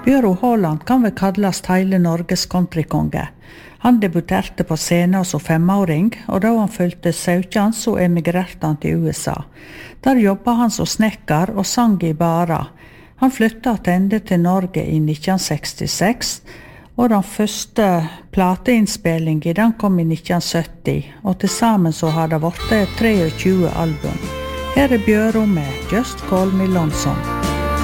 Bjøro Haaland kan vel kallast hele Norges countrykonge. Han debuterte på scenen som 5-åring, og da han fylte 17 så emigrerte han til USA. Der jobbet han som snekker og sang i barer. Han flyttet tilbake til Norge i 1966, og den første plateinnspillingen den kom i 1970, og til sammen så har det vært 23 album. Her er Bjøro med Just Call Me Lonesome.